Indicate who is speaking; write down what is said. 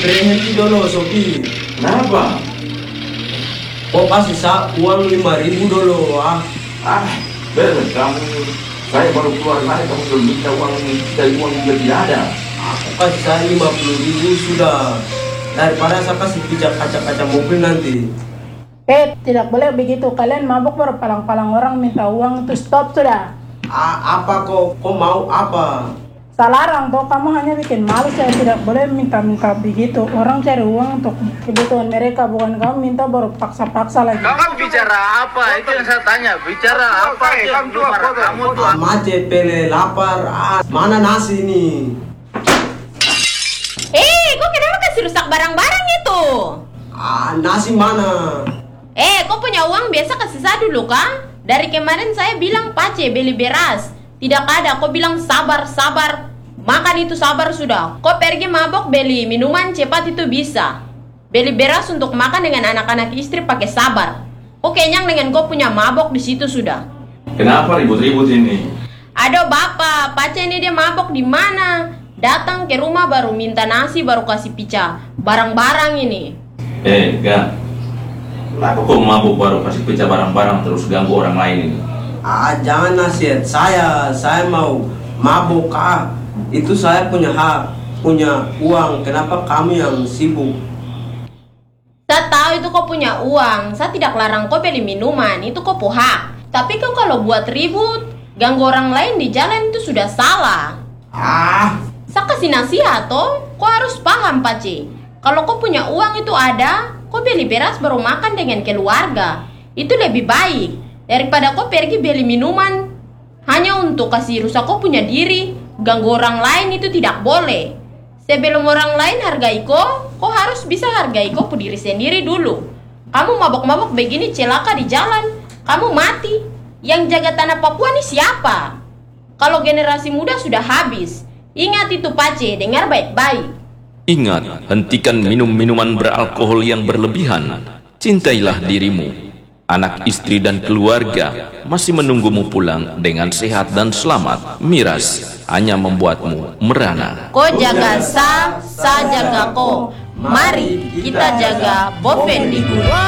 Speaker 1: berhenti dulu Sofi.
Speaker 2: Kenapa?
Speaker 1: Kok kasih uang 5.000 dulu ah?
Speaker 2: Beres kamu. Saya baru keluar lagi, kamu belum minta uang dari uang juga tidak ada.
Speaker 1: Aku kasih saya 50.000 sudah. Daripada saya kasih pijak kaca-kaca mobil nanti.
Speaker 3: Tidak boleh begitu. Kalian mabuk baru palang-palang orang minta uang itu stop sudah.
Speaker 1: Apa kok mau apa?
Speaker 3: Salarang toh, kamu hanya bikin malu. Saya tidak boleh minta-minta begitu. Orang cari uang untuk kebutuhan mereka, bukan kamu minta baru paksa-paksa lagi.
Speaker 4: Kamu bicara apa? Itu yang saya tanya. Bicara apa? Kamu tuh
Speaker 1: Macet, pele, lapar. Mana nasi ini?
Speaker 5: Kok kenapa kasih rusak barang-barang itu?
Speaker 1: Nasi mana?
Speaker 5: Kok punya uang biasa kasih saya dulu kan? Dari kemarin saya bilang Pace beli beras. Tidak ada, kok bilang sabar. Makan itu sabar sudah. Kok pergi mabok beli minuman cepat itu bisa. Beli beras untuk makan dengan anak-anak istri pakai sabar. Kok kenyang dengan kau punya mabok di situ sudah.
Speaker 2: Kenapa ribut-ribut ini?
Speaker 5: Aduh bapak, Pace ini dia mabok di mana? Datang ke rumah baru minta nasi baru kasih pica barang-barang ini.
Speaker 2: Gak. Kenapa kok mabuk baru kasih pecah barang-barang terus ganggu orang lain ini?
Speaker 1: Jangan nasihat saya mau mabuk itu saya punya hak, punya uang. Kenapa kamu yang sibuk?
Speaker 5: Saya tahu itu kau punya uang. Saya tidak larang kau beli minuman, itu kau punya hak. Tapi kau kalau buat ribut, ganggu orang lain di jalan itu sudah salah. Saya kasih nasihat toh, kau harus paham Pace. Kalau kau punya uang itu ada, kau beli beras baru makan dengan keluarga. Itu lebih baik daripada kau pergi beli minuman hanya untuk kasih rusak kau punya diri. Ganggu orang lain itu tidak boleh. Sebelum orang lain hargai kau harus bisa hargai kau diri sendiri dulu. Kamu mabok-mabok begini celaka di jalan, kamu mati. Yang jaga tanah Papua ini siapa? Kalau generasi muda sudah habis. Ingat itu Pace, dengar baik-baik.
Speaker 6: Ingat, hentikan minum minuman beralkohol yang berlebihan. Cintailah dirimu. Anak istri dan keluarga masih menunggumu pulang dengan sehat dan selamat. Miras hanya membuatmu merana.
Speaker 5: Kau jaga saya jaga kau. Mari kita jaga Bovendigul.